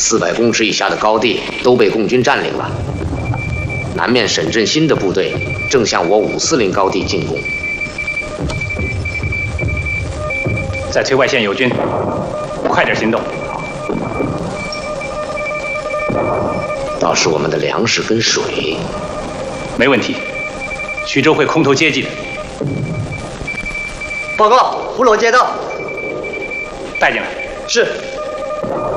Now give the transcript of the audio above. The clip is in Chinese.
400公尺以下的高地都被共军占领了。南面沈振新的部队正向我540高地进攻。 在崔外县有军，快点行动。 倒是我们的粮食跟水， 没问题。徐州会空投接济的。 报告，胡罗接到， 带进来。 是。